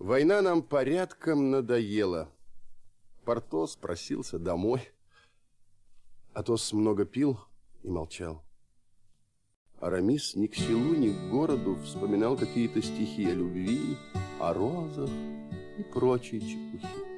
Война нам порядком надоела. Портос просился домой. Атос много пил и молчал. Арамис ни к селу, ни к городу вспоминал какие-то стихи о любви, о розах и прочей чепухи.